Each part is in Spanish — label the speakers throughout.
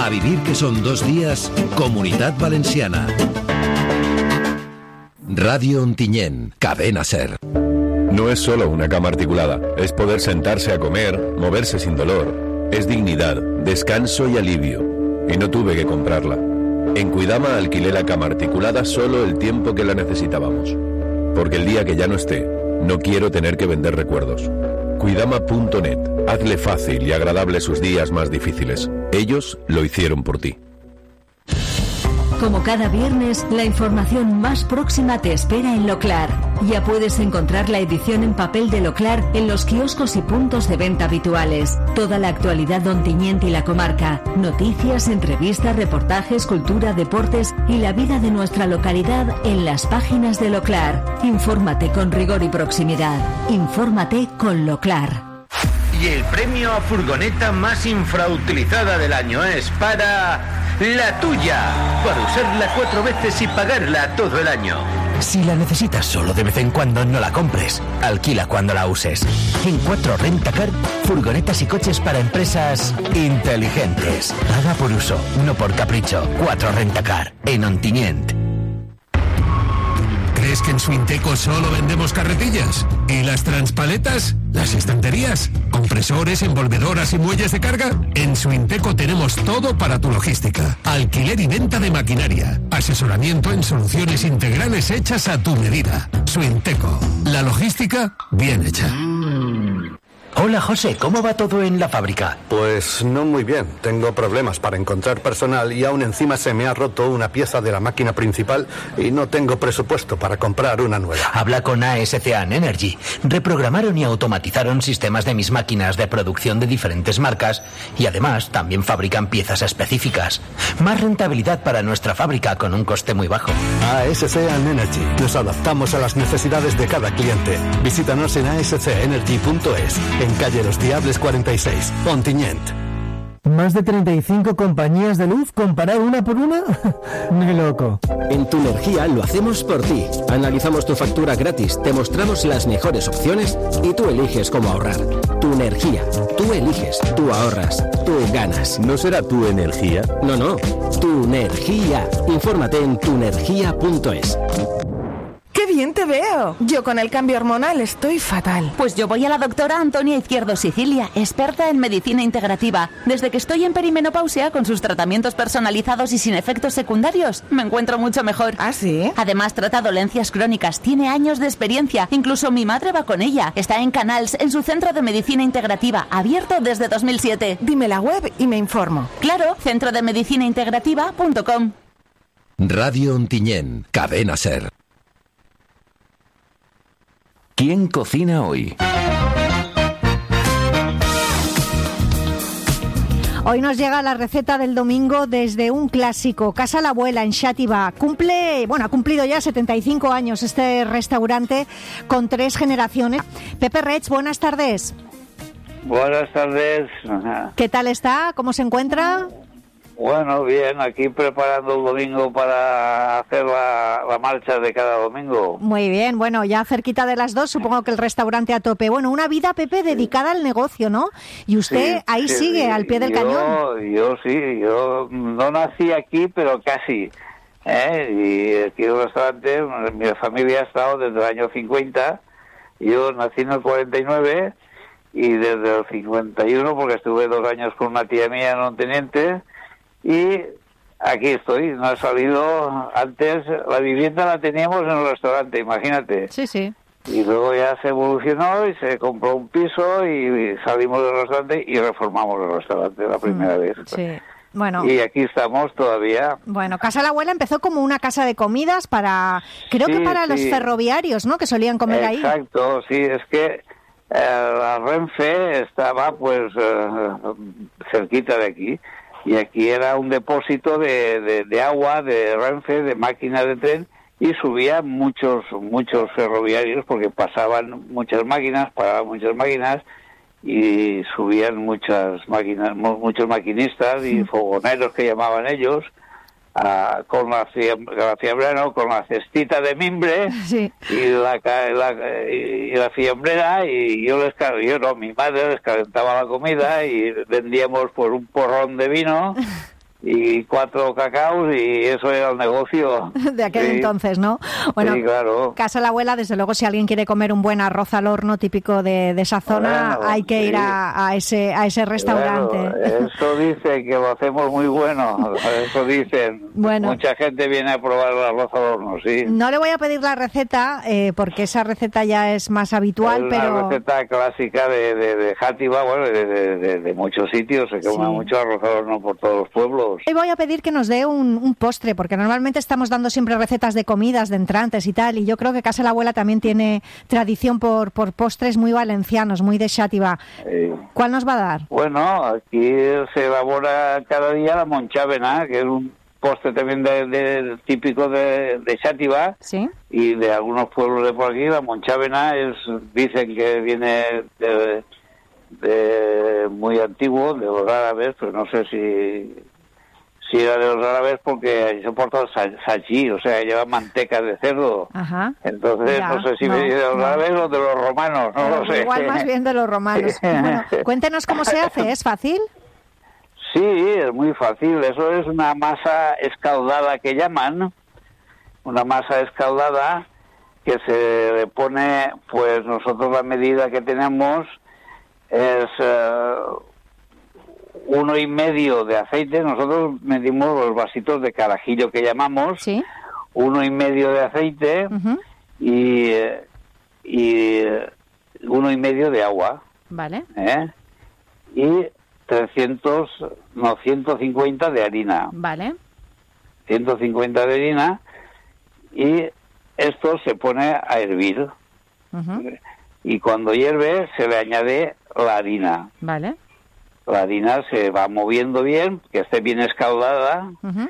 Speaker 1: A vivir que son 2 días, Comunitat Valenciana. Radio Ontinyent, Cadena SER.
Speaker 2: No es solo una cama articulada, es poder sentarse a comer, moverse sin dolor. Es dignidad, descanso y alivio. Y no tuve que comprarla. En Cuidama alquilé la cama articulada solo el tiempo que la necesitábamos. Porque el día que ya no esté, no quiero tener que vender recuerdos. Cuidama.net. Hazle fácil y agradable sus días más difíciles. Ellos lo hicieron por ti.
Speaker 3: Como cada viernes, la información más próxima te espera en Loclar. Ya puedes encontrar la edición en papel de Loclar en los kioscos y puntos de venta habituales. Toda la actualidad de Ontinyent y la comarca. Noticias, entrevistas, reportajes, cultura, deportes y la vida de nuestra localidad en las páginas de Loclar. Infórmate con rigor y proximidad. Infórmate con Loclar.
Speaker 4: Y el premio a furgoneta más infrautilizada del año es para... La Tuya, para usarla 4 veces y pagarla todo el año.
Speaker 5: Si la necesitas solo de vez en cuando, no la compres. Alquila cuando la uses. En 4 Rentacar, furgonetas y coches para empresas inteligentes. Paga por uso, no por capricho. 4 Rentacar, en Ontinyent.
Speaker 6: ¿Crees que en Suinteco solo vendemos carretillas? ¿Y las transpaletas? ¿Las estanterías? ¿Compresores, envolvedoras y muelles de carga? En Suinteco tenemos todo para tu logística. Alquiler y venta de maquinaria. Asesoramiento en soluciones integrales hechas a tu medida. Suinteco. La logística bien hecha.
Speaker 5: Hola José, ¿cómo va todo en la fábrica?
Speaker 7: Pues no muy bien, tengo problemas para encontrar personal y aún encima se me ha roto una pieza de la máquina principal y no tengo presupuesto para comprar una nueva.
Speaker 5: Habla con ASCAN Energy. Reprogramaron y automatizaron sistemas de mis máquinas de producción de diferentes marcas y además también fabrican piezas específicas. Más rentabilidad para nuestra fábrica con un coste muy bajo.
Speaker 7: ASCAN Energy. Nos adaptamos a las necesidades de cada cliente. Visítanos en ascenergy.es. En calle Los Diables 46, Ontinyent.
Speaker 8: ¿Más de 35 compañías de luz? ¿Comparar una por una? ¡Qué loco!
Speaker 9: En Tu Energía lo hacemos por ti. Analizamos tu factura gratis, te mostramos las mejores opciones y tú eliges cómo ahorrar. Tu Energía. Tú eliges, tú ahorras, tú ganas.
Speaker 2: ¿No será Tu Energía?
Speaker 9: No. Tu Energía. Infórmate en tuenergia.es.
Speaker 10: ¡Qué bien te veo! Yo con el cambio hormonal estoy fatal.
Speaker 11: Pues yo voy a la doctora Antonia Izquierdo Sicilia, experta en medicina integrativa. Desde que estoy en perimenopausia, con sus tratamientos personalizados y sin efectos secundarios, me encuentro mucho mejor.
Speaker 10: ¿Ah, sí?
Speaker 11: Además, trata dolencias crónicas, tiene años de experiencia. Incluso mi madre va con ella. Está en Canals, en su centro de medicina integrativa, abierto desde 2007.
Speaker 10: Dime la web y me informo.
Speaker 11: Claro, centrodemedicinaintegrativa.com.
Speaker 1: Radio Ontinyent, Cadena SER.
Speaker 5: ¿Quién cocina hoy?
Speaker 12: Hoy nos llega la receta del domingo desde un clásico, Casa la Abuela, en Xàtiva. Ha cumplido ya 75 años este restaurante con 3 generaciones. Pepe Reig, buenas tardes.
Speaker 13: Buenas tardes.
Speaker 12: ¿Qué tal está? ¿Cómo se encuentra?
Speaker 13: Bueno, bien, aquí preparando el domingo para hacer la marcha de cada domingo.
Speaker 12: Muy bien, bueno, ya cerquita de las 2, supongo que el restaurante a tope. Bueno, una vida, Pepe, dedicada al negocio, ¿no? Y usted ahí sigue, al pie del cañón.
Speaker 13: Yo no nací aquí, pero casi. Y aquí el restaurante, mi familia ha estado desde el año 50, yo nací en el 49 y desde el 51, porque estuve 2 años con una tía mía en Ontinyent. Y aquí estoy, no he salido. Antes la vivienda la teníamos en el restaurante, imagínate.
Speaker 12: Sí.
Speaker 13: Y luego ya se evolucionó y se compró un piso y salimos del restaurante y reformamos el restaurante la primera vez.
Speaker 12: Sí. Bueno.
Speaker 13: Y aquí estamos todavía.
Speaker 12: Bueno, Casa la Abuela empezó como una casa de comidas para los ferroviarios, ¿no? Que solían comer ahí.
Speaker 13: Exacto, sí, es que la Renfe estaba pues cerquita de aquí. Y aquí era un depósito de agua, de Renfe, de máquinas de tren, y subían muchos ferroviarios porque pasaban muchas máquinas, paraban muchas máquinas, y subían muchas máquinas, muchos maquinistas y fogoneros que llamaban ellos, con la fiambrera, con la cestita de mimbre,
Speaker 12: sí.
Speaker 13: y la fiambrera, y mi madre les calentaba la comida y vendíamos por un porrón de vino y 4 cacaos y eso era el negocio.
Speaker 12: De aquel entonces, ¿no? Bueno,
Speaker 13: sí, claro.
Speaker 12: Casa La Abuela, desde luego, si alguien quiere comer un buen arroz al horno típico de esa zona, hay que ir a ese restaurante.
Speaker 13: Claro, eso dicen que lo hacemos muy bueno, eso dicen.
Speaker 12: Bueno.
Speaker 13: Mucha gente viene a probar el arroz al horno, sí.
Speaker 12: No le voy a pedir la receta, porque esa receta ya es más habitual,
Speaker 13: es
Speaker 12: pero...
Speaker 13: una receta clásica de Játiva, bueno, de muchos sitios, se come mucho arroz al horno por todos los pueblos.
Speaker 12: Hoy voy a pedir que nos dé un postre, porque normalmente estamos dando siempre recetas de comidas, de entrantes y tal, y yo creo que Casa La Abuela también tiene tradición por postres muy valencianos, muy de Xàtiva. ¿Cuál nos va a dar?
Speaker 13: Bueno, aquí se elabora cada día la monchávena, que es un postre también típico de Xàtiva,
Speaker 12: ¿sí?
Speaker 13: Y de algunos pueblos de por aquí. La monchávena dicen que viene de muy antiguo, de los árabes, pero no sé si era de los árabes porque se porta el sachí, o sea, lleva manteca de cerdo.
Speaker 12: Ajá.
Speaker 13: Entonces, no sé si viene de los árabes o de los romanos, no lo sé.
Speaker 12: Igual más bien de los romanos. Bueno, cuéntenos cómo se hace, ¿es fácil?
Speaker 13: Sí, es muy fácil. Eso es una masa escaldada que llaman, una masa escaldada que se le pone, pues nosotros la medida que tenemos es 1,5 de aceite. Nosotros medimos los vasitos de carajillo que llamamos, 1,5 de aceite y 1,5 de agua.
Speaker 12: Vale.
Speaker 13: Y 150 de harina.
Speaker 12: Vale.
Speaker 13: 150 de harina y esto se pone a hervir. Y cuando hierve se le añade la harina.
Speaker 12: Vale.
Speaker 13: La harina se va moviendo bien, que esté bien escaldada,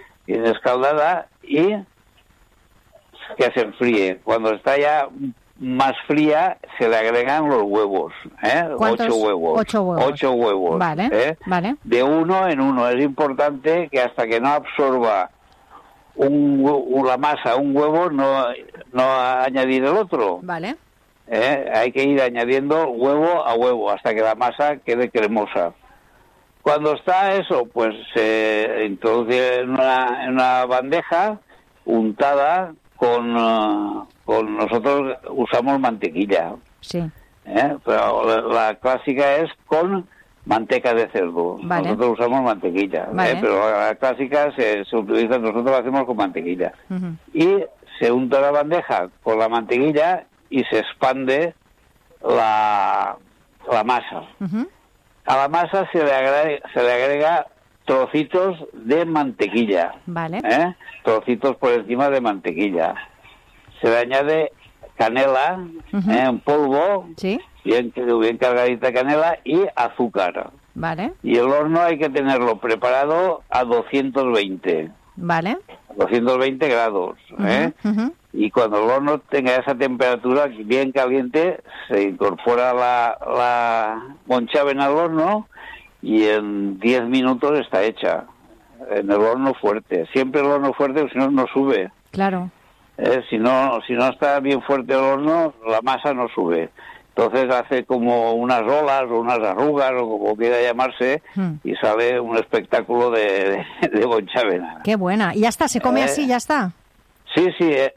Speaker 13: y que se enfríe. Cuando está ya más fría, se le agregan los huevos, 8 huevos. 8 huevos.
Speaker 12: Vale, vale.
Speaker 13: De uno en uno. Es importante que hasta que no absorba la masa un huevo, no añadir el otro.
Speaker 12: Vale.
Speaker 13: Hay que ir añadiendo huevo a huevo hasta que la masa quede cremosa. Cuando está eso, pues se introduce en una bandeja untada con nosotros usamos mantequilla.
Speaker 12: Sí.
Speaker 13: Pero la clásica es con manteca de cerdo.
Speaker 12: Vale.
Speaker 13: Nosotros usamos mantequilla.
Speaker 12: Vale.
Speaker 13: Pero la clásica se utiliza, nosotros la hacemos con mantequilla. Y se unta la bandeja con la mantequilla y se expande la masa. A la masa se le agrega trocitos de mantequilla.
Speaker 12: Vale.
Speaker 13: Trocitos por encima de mantequilla. Se le añade canela en polvo, bien cargadita canela, y azúcar.
Speaker 12: Vale.
Speaker 13: Y el horno hay que tenerlo preparado a 220.
Speaker 12: Vale.
Speaker 13: 220 grados. Y cuando el horno tenga esa temperatura bien caliente, se incorpora la monchávena al horno y en 10 minutos está hecha. En el horno fuerte. Siempre el horno fuerte, si no, no sube.
Speaker 12: Claro.
Speaker 13: Si no está bien fuerte el horno, la masa no sube. Entonces hace como unas olas o unas arrugas o como quiera llamarse y sale un espectáculo de monchávena.
Speaker 12: Qué buena. Y ya está, se come así, ya está.
Speaker 13: Sí,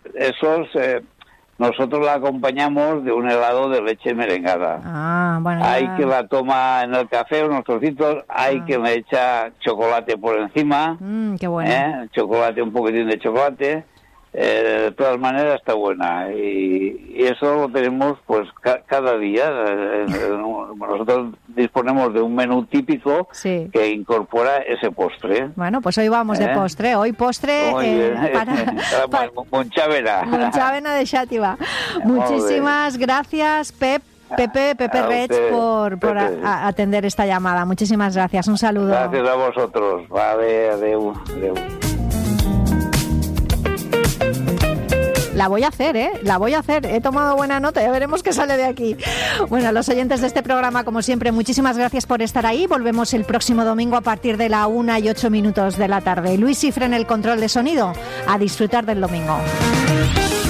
Speaker 13: nosotros la acompañamos de un helado de leche merengada.
Speaker 12: Ah, bueno.
Speaker 13: Hay que la toma en el café, unos trocitos, hay que le echa chocolate por encima.
Speaker 12: Qué bueno.
Speaker 13: Chocolate, un poquitín de chocolate. De todas maneras está buena y eso lo tenemos pues cada día. Nosotros disponemos de un menú típico que incorpora ese postre.
Speaker 12: Bueno, pues hoy vamos de postre. Hoy postre
Speaker 13: para monchávena.
Speaker 12: Monchávena de Xàtiva. Muchísimas gracias, Pepe Reig, por atender esta llamada. Muchísimas gracias. Un saludo.
Speaker 13: Gracias a vosotros. Vale, adeu.
Speaker 12: La voy a hacer, La voy a hacer. He tomado buena nota, ya veremos qué sale de aquí. Bueno, los oyentes de este programa, como siempre, muchísimas gracias por estar ahí. Volvemos el próximo domingo a partir de la 1:08 de la tarde. Luis Cifre en el control de sonido. A disfrutar del domingo.